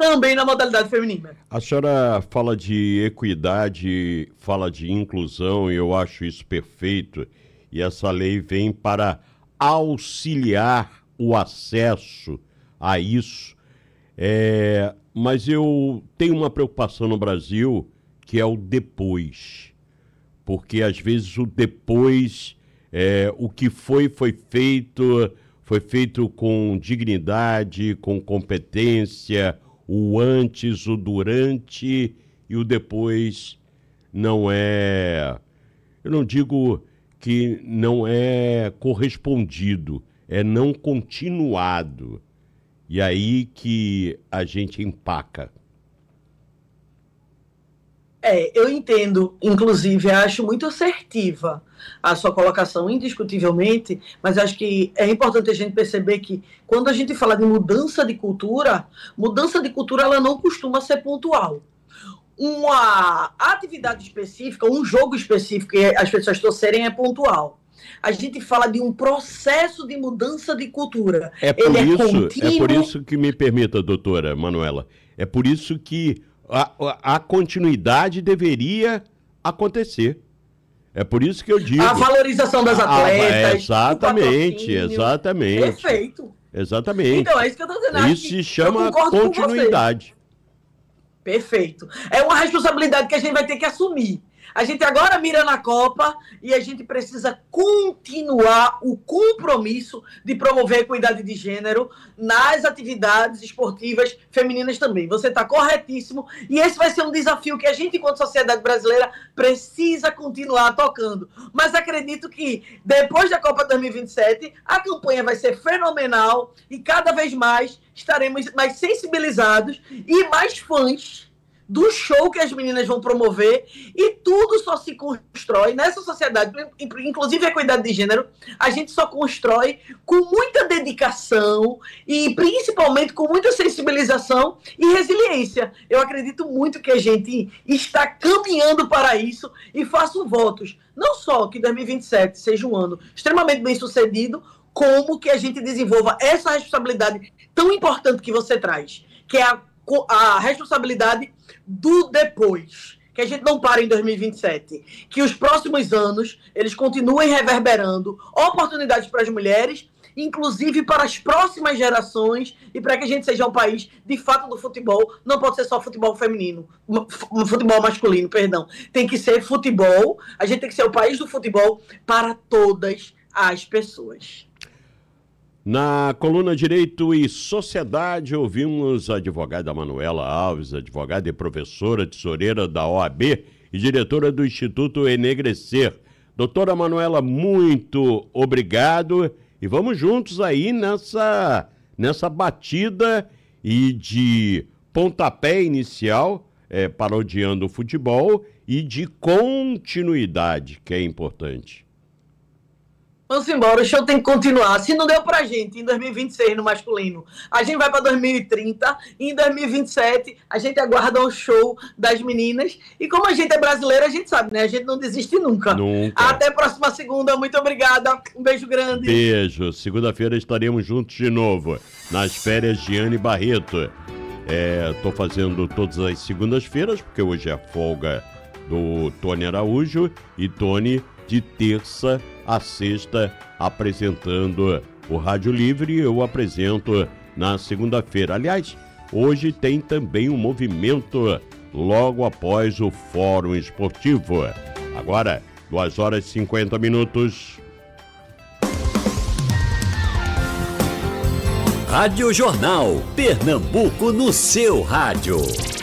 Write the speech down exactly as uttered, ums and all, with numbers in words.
também na modalidade feminina. A senhora fala de equidade, fala de inclusão, e eu acho isso perfeito. E essa lei vem para auxiliar o acesso a isso. É, mas eu tenho uma preocupação no Brasil, que é o depois. Porque às vezes o depois, é, o que foi, foi feito, foi feito com dignidade, com competência. O antes, o durante e o depois não é... Eu não digo que não é correspondido, é não continuado. E aí que a gente empaca. É, eu entendo, inclusive, acho muito assertiva a sua colocação, indiscutivelmente, mas acho que é importante a gente perceber que quando a gente fala de mudança de cultura, mudança de cultura ela não costuma ser pontual. Uma atividade específica, um jogo específico que as pessoas torcerem é pontual. A gente fala de um processo de mudança de cultura. É por, Ele isso, é contínuo... é por isso que me permita, doutora Manuela, é por isso que a, a, a continuidade deveria acontecer. É por isso que eu digo... A valorização das atletas. Ah, exatamente, exatamente. Perfeito. Exatamente. Então, é isso que eu estou dizendo. Isso se chama continuidade. Perfeito. É uma responsabilidade que a gente vai ter que assumir. A gente agora mira na Copa e a gente precisa continuar o compromisso de promover a equidade de gênero nas atividades esportivas femininas também. Você está corretíssimo e esse vai ser um desafio que a gente, enquanto sociedade brasileira, precisa continuar tocando. Mas acredito que depois da Copa dois mil e vinte e sete, a campanha vai ser fenomenal e cada vez mais estaremos mais sensibilizados e mais fãs do show que as meninas vão promover, e tudo só se constrói nessa sociedade, inclusive a equidade de gênero, a gente só constrói com muita dedicação e principalmente com muita sensibilização e resiliência. Eu acredito muito que a gente está caminhando para isso e faço votos, não só que dois mil e vinte e sete seja um ano extremamente bem sucedido, como que a gente desenvolva essa responsabilidade tão importante que você traz, que é a a responsabilidade do depois, que a gente não para em dois mil e vinte e sete, que os próximos anos eles continuem reverberando oportunidades para as mulheres, inclusive para as próximas gerações, e para que a gente seja um país de fato do futebol. Não pode ser só futebol feminino, futebol masculino, perdão, tem que ser futebol, a gente tem que ser o país do futebol para todas as pessoas. Na coluna Direito e Sociedade, ouvimos a advogada Manuela Alves, advogada e professora tesoureira da O A B e diretora do Instituto Enegrecer. Doutora Manuela, muito obrigado e vamos juntos aí nessa, nessa batida e de pontapé inicial, é, parodiando o futebol, e de continuidade, que é importante. Vamos embora, o show tem que continuar. Se não deu pra gente em dois mil e vinte e seis no masculino, a gente vai para dois mil e trinta e em dois mil e vinte e sete a gente aguarda o show das meninas. E como a gente é brasileira, a gente sabe, né? A gente não desiste nunca. Nunca. Até a próxima segunda. Muito obrigada. Um beijo grande. Beijo. Segunda-feira estaremos juntos de novo, nas férias de Anne Barreto. É, tô fazendo todas as segundas-feiras, porque hoje é a folga do Tony Araújo e Tony de terça a sexta apresentando o Rádio Livre. Eu apresento na segunda-feira. Aliás, hoje tem também um movimento logo após o Fórum Esportivo. Agora, duas horas e cinquenta minutos. Rádio Jornal, Pernambuco no seu rádio.